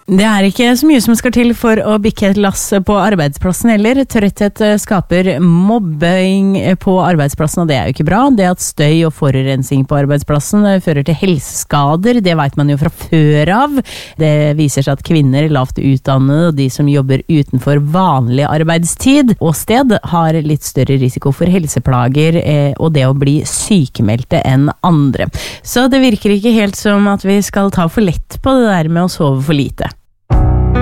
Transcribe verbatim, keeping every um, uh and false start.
Det er ikke så mye som skal til for å bikke et lass på arbeidsplassen heller. Trøtthet skaper mobbing på arbeidsplassen, og det er jo ikke bra. Det at støy og forurensning på arbeidsplassen fører til helseskader, det vet man jo fra før av. Det viser seg at kvinner, lavt utdannede og de som jobber utenfor vanlig arbeidstid og sted, har litt større risiko for helseplager eh, og det å bli sykemeldte enn andre. Så det virker ikke helt som at vi skal ta for lett på det der med å sove for lite.